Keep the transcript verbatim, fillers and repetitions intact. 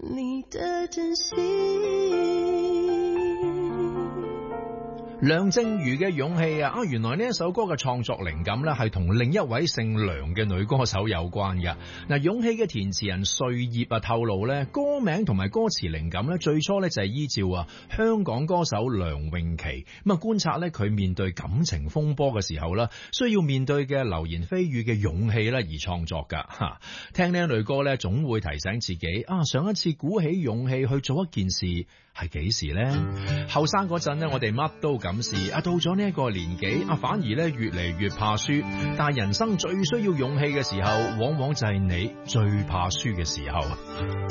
你的真心。 梁靜茹嘅勇氣啊，啊原來呢一首歌嘅創作靈感呢係同另一位姓梁嘅女歌手有關嘅。嗱，勇氣嘅填詞人歲葉啊透露呢，歌名同埋歌詞靈感呢最初呢就係依照啊香港歌手梁詠琪咁啊觀察呢佢面對感情風波嘅時候呢需要面對嘅流言蜚語嘅勇氣呢而創作噶吓。聽呢一類歌呢總會提醒自己啊上一次鼓起勇氣去做一件事係幾時呢？後生嗰陣呢我哋乜都敢試啊，到咗呢一個年紀啊，反而咧越嚟越怕輸。但係人生最需要勇氣嘅時候，往往就係你最怕輸嘅時候。